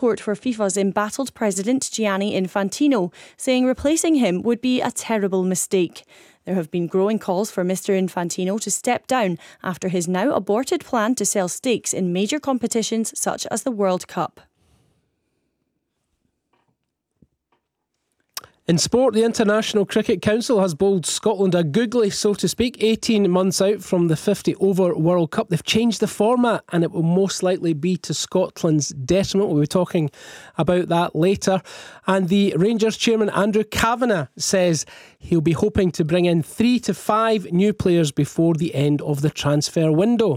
support for FIFA's embattled president Gianni Infantino, saying replacing him would be a terrible mistake. There have been growing calls for Mr. Infantino to step down after his now aborted plan to sell stakes in major competitions such as the World Cup. In sport, the International Cricket Council has bowled Scotland a googly, so to speak, 18 months out from the 50-over World Cup. They've changed the format and it will most likely be to Scotland's detriment. We'll be talking about that later. And the Rangers chairman, Andrew Kavanagh, says he'll be hoping to bring in 3 to 5 new players before the end of the transfer window.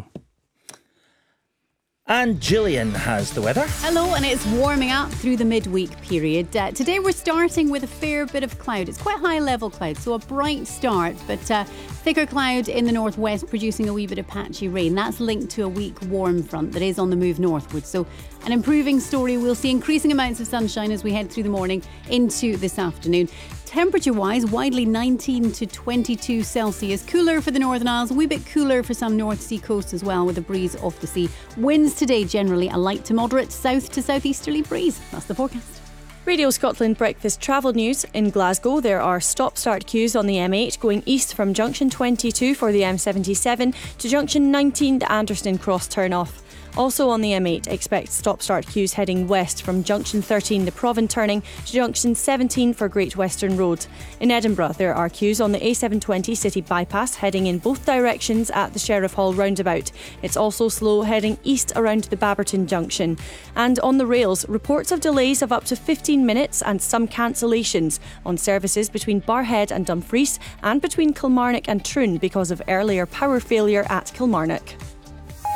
And Gillian has the weather. Hello, and it's warming up through the midweek period. Today we're starting with a fair bit of cloud. It's quite high level cloud, so a bright start, but thicker cloud in the northwest producing a wee bit of patchy rain. That's linked to a weak warm front that is on the move northwards. So an improving story. We'll see increasing amounts of sunshine as we head through the morning into this afternoon. Temperature-wise, widely 19 to 22 Celsius. Cooler for the Northern Isles, a wee bit cooler for some North Sea coast as well, with a breeze off the sea. Winds today generally a light to moderate south to southeasterly breeze. That's the forecast. Radio Scotland Breakfast Travel News. In Glasgow, there are stop-start queues on the M8 going east from Junction 22 for the M77 to Junction 19 to Anderston Cross turn-off. Also on the M8, expect stop-start queues heading west from Junction 13, the Provan turning, to Junction 17 for Great Western Road. In Edinburgh, there are queues on the A720 City Bypass heading in both directions at the Sheriff Hall roundabout. It's also slow heading east around the Baberton Junction. And on the rails, reports of delays of up to 15 minutes and some cancellations on services between Barrhead and Dumfries and between Kilmarnock and Troon because of earlier power failure at Kilmarnock.